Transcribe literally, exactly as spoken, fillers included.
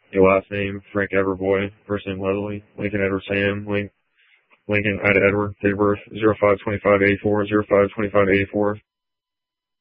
Your last name, Frank Everboy. First name, Leslie. Lincoln Edward Sam. Link, Lincoln Ida Edward. Date of birth, zero five twenty-five eighty-four, zero five twenty-five eighty-four.